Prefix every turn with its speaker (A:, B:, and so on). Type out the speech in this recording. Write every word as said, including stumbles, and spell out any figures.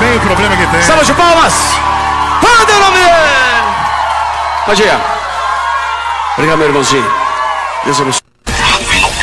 A: tem o problema que tem.
B: Salva de palmas! Roda o nome dele! Pode ir. Obrigado, meu irmãozinho. Deus abençoe.